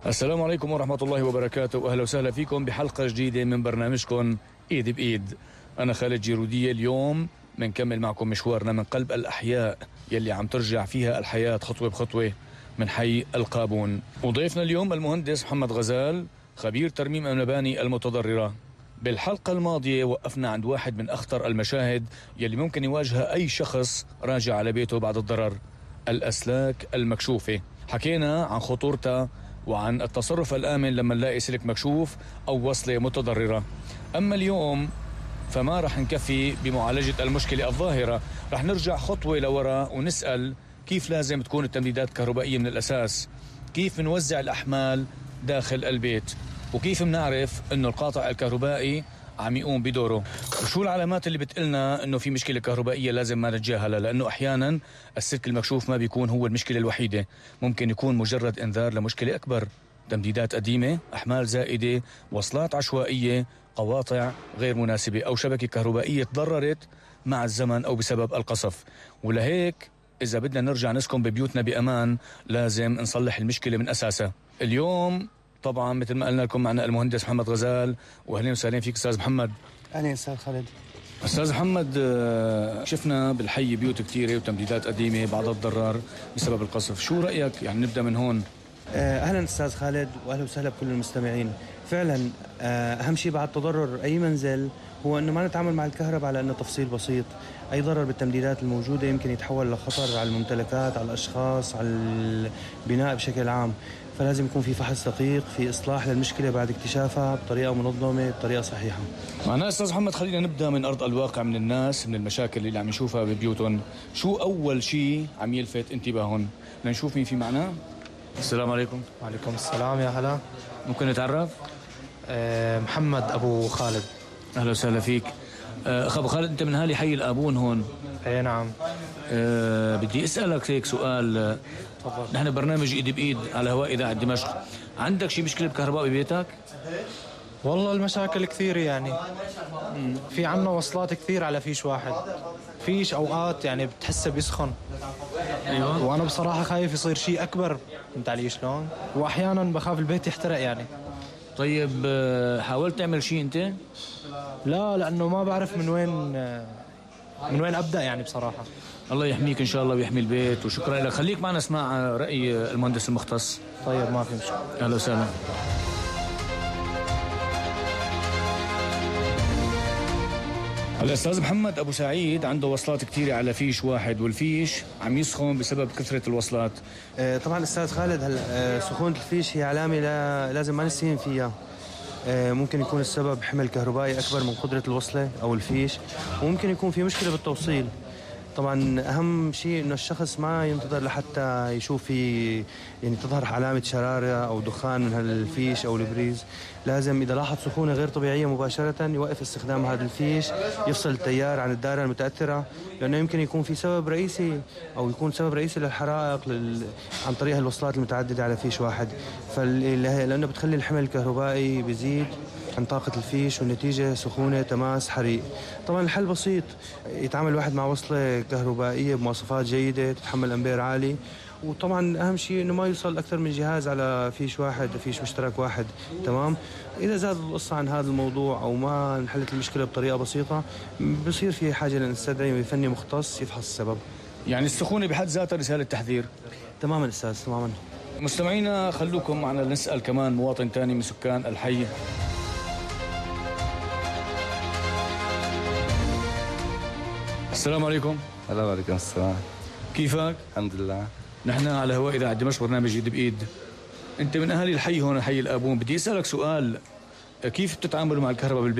السلام عليكم ورحمة الله وبركاته، وأهلا وسهلا فيكم بحلقة جديدة من برنامجكم إيد بإيد. أنا خالد جيرودية. اليوم منكمل معكم مشوارنا من قلب الأحياء يلي عم ترجع فيها الحياة خطوة بخطوة من حي القابون. وضيفنا اليوم المهندس محمد غزال، خبير ترميم المباني المتضررة. بالحلقة الماضية وقفنا عند واحد من أخطر المشاهد يلي ممكن يواجهها أي شخص راجع على بيته بعد الضرر: الأسلاك المكشوفة. حكينا عن خطورتها وعن التصرف الآمن لما نلاقي سلك مكشوف أو وصلة متضررة. أما اليوم فما رح نكفي بمعالجة المشكلة الظاهرة، رح نرجع خطوة لورا ونسأل كيف لازم تكون التمديدات الكهربائية من الأساس، كيف نوزع الأحمال داخل البيت، وكيف بنعرف أنه القاطع الكهربائي عم يقوم بدوره، وشو العلامات اللي بتقلنا أنه في مشكلة كهربائية لازم ما نتجاهلها. لأنه أحيانا السلك المكشوف ما بيكون هو المشكلة الوحيدة، ممكن يكون مجرد إنذار لمشكلة أكبر: تمديدات قديمة، أحمال زائدة، وصلات عشوائية، قواطع غير مناسبة، أو شبكة كهربائية تضررت مع الزمن أو بسبب القصف. ولهيك إذا بدنا نرجع نسكن ببيوتنا بأمان لازم نصلح المشكلة من أساسها. اليوم طبعا مثل ما قلنا لكم معنا المهندس محمد غزال. واهلين وسهلين فيك استاذ محمد. اهلا استاذ خالد. استاذ محمد، شفنا بالحي بيوت كثيره وتمديدات قديمه بعضها تضرر بسبب القصف، شو رايك؟ يعني نبدا من هون. اهلا استاذ خالد واهلا وسهلا بكل المستمعين. فعلا اهم شيء بعد تضرر اي منزل هو انه ما نتعامل مع الكهرباء على انه تفصيل بسيط. اي ضرر بالتمديدات الموجوده يمكن يتحول لخطر على الممتلكات، على الاشخاص، على البناء بشكل عام. فلازم يكون في فحص دقيق، في إصلاح للمشكلة بعد اكتشافها بطريقة منظمة، بطريقة صحيحة. معنا أستاذ محمد، خلينا نبدأ من أرض الواقع، من الناس، من المشاكل اللي عم يشوفها ببيوتهم. شو أول شيء عم يلفت انتباههم؟ لنشوف مين في معنا. السلام عليكم. وعليكم السلام، يا هلا. ممكن نتعرف؟ محمد أبو خالد. أهلا وسهلا فيك. أخ أبو خالد، أنت من هالي حي القابون هون؟ اي نعم. بدي أسألك هيك سؤال. تفضل. نحن برنامج إيد بإيد على هواء إذاعة دمشق. عندك شي مشكلة بكهرباء ببيتك؟ والله المشاكل كثيرة يعني. في عنا وصلات كثير على فيش واحد. فيش أوقات يعني بتحسه بيسخن. أيوة. وأنا بصراحة خايف يصير شيء أكبر، فهمت علي شلون؟ وأحيانا بخاف البيت يحترق يعني. طيب حاولت تعمل شيء أنت؟ لا، لأنه ما بعرف من وين أبدأ يعني بصراحة. الله يحميك إن شاء الله ويحمي البيت، وشكرا لك. خليك معنا اسمع رأي المهندس المختص. طيب، ما في مشكلة. أهلا وسهلا. الأستاذ محمد أبو سعيد عنده وصلات كثيرة على فيش واحد، والفيش عم يسخن بسبب كثرة الوصلات. طبعا أستاذ خالد، هلا سخونة الفيش هي علامة لازم ما نستهين فيها. ممكن يكون السبب حمل كهربائي أكبر من قدرة الوصلة أو الفيش، وممكن يكون في مشكلة بالتوصيل. طبعا أهم شيء إنه الشخص ما ينتظر لحتى يشوف في يعني تظهر علامة شرارة أو دخان من هالفيش أو البريز. لازم إذا لاحظ سخونة غير طبيعية مباشرة يوقف استخدام هذا الفيش، يفصل التيار عن الدائرة المتأثرة، لأنه يمكن يكون في سبب رئيسي أو يكون سبب رئيسي للحرائق عن طريق الوصلات المتعددة على فيش واحد. لأنه بتخلي الحمل الكهربائي بيزيد عن طاقة الفيش، والنتيجة سخونة، تماس، حريق. طبعا الحل بسيط: يتعامل الواحد مع وصلة كهربائية بمواصفات جيدة تتحمل أمبير عالي. وطبعا أهم شيء إنه ما يوصل أكثر من جهاز على فيش واحد، فيش مشترك واحد. تمام. إذا زاد القصة عن هذا الموضوع أو ما انحلت المشكلة بطريقة بسيطة، بصير في حاجة لنستدعي فني مختص يفحص السبب. يعني السخونة بحد ذاتها رسالة تحذير. تماما أستاذ، تماما. مستمعينا خلوكم معنا نسأل كمان مواطن تاني من سكان الحي. السلام عليكم. هلا، وعليكم السلام. كيفك؟ الحمد لله. نحن على هواء إذاعة دمشق، برنامج إيد بإيد. أنت من أهالي الحي هون، حي القابون. بدي أسألك سؤال: كيف بتتعاملوا مع الكهرباء بالبيت؟